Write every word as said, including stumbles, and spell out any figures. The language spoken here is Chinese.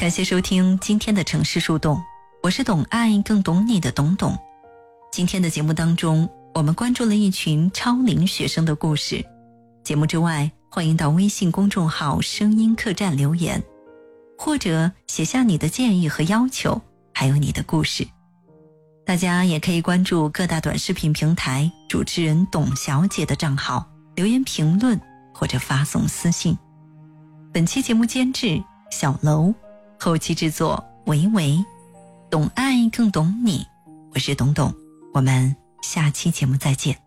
感谢收听今天的城市树洞，我是懂爱更懂你的董董。今天的节目当中，我们关注了一群超龄学生的故事。节目之外，欢迎到微信公众号声音客栈留言，或者写下你的建议和要求，还有你的故事。大家也可以关注各大短视频平台主持人董小姐的账号，留言评论或者发送私信。本期节目监制小楼，后期制作维维，懂爱更懂你，我是董董，我们下期节目再见。